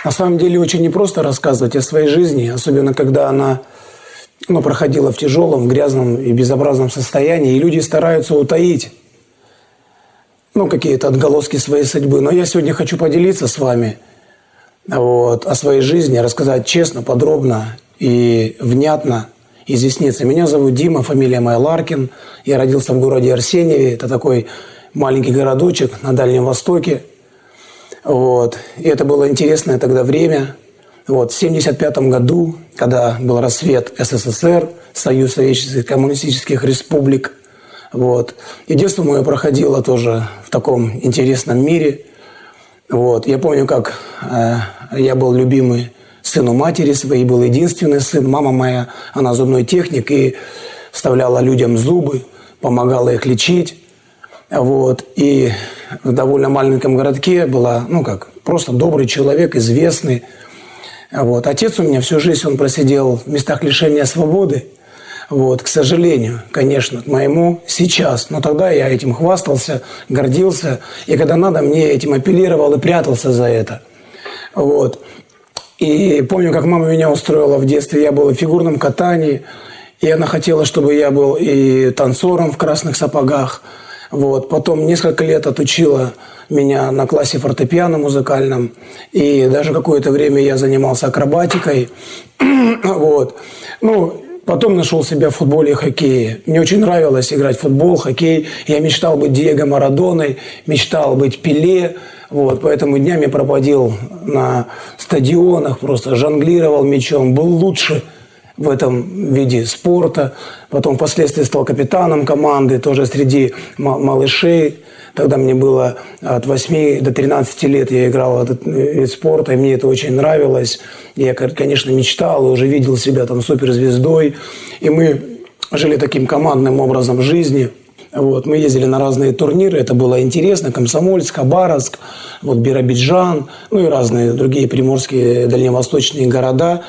На самом деле очень непросто рассказывать о своей жизни, особенно когда она проходила в тяжелом, грязном и безобразном состоянии, и люди стараются утаить какие-то отголоски своей судьбы. Но я сегодня хочу поделиться с вами о своей жизни, рассказать честно, подробно и внятно, изъясниться. Меня зовут Дима, фамилия моя Ларкин. Я родился в городе Арсеньеве. Это такой маленький городочек на Дальнем Востоке. И это было интересное тогда время. В 1975 году, когда был рассвет СССР, Союз Советских Коммунистических Республик, и детство мое проходило тоже в таком интересном мире. Я помню, как я был любимый сын у матери своей, был единственный сын. Мама моя, она зубной техник и вставляла людям зубы, помогала их лечить. И в довольно маленьком городке была, просто добрый человек, известный. Отец у меня всю жизнь, он просидел в местах лишения свободы. К сожалению, конечно, к моему сейчас. Но тогда я этим хвастался, гордился. И когда надо, мне этим апеллировал и прятался за это. И помню, как мама меня устроила в детстве. Я был в фигурном катании. И она хотела, чтобы я был и танцором в красных сапогах. Потом несколько лет отучила меня на классе фортепиано музыкальном. И даже какое-то время я занимался акробатикой. Потом нашел себя в футболе и хоккее. Мне очень нравилось играть в футбол, хоккей. Я мечтал быть Диего Марадоной, мечтал быть Пеле. Поэтому днями проводил на стадионах, просто жонглировал мячом, был лучше в этом виде спорта. Потом впоследствии стал капитаном команды, тоже среди малышей. Тогда мне было от 8 до 13 лет, я играл в этот вид спорта, и мне это очень нравилось. Я, конечно, мечтал и уже видел себя там суперзвездой. И мы жили таким командным образом жизни. Мы ездили на разные турниры, это было интересно. Комсомольск, Хабаровск, Биробиджан, и разные другие приморские дальневосточные города.